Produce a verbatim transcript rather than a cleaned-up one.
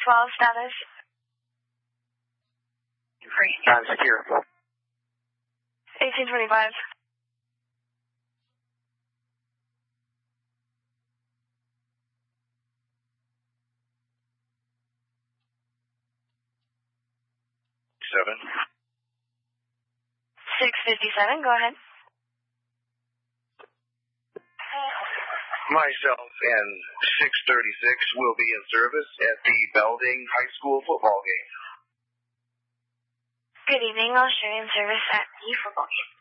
twelve status. Free. Uh, secure. eighteen twenty-five. Seven. six fifty-seven, go ahead. Myself and six thirty-six will be in service at the Belding High School football game. Good evening, I'll show you in service at the football game.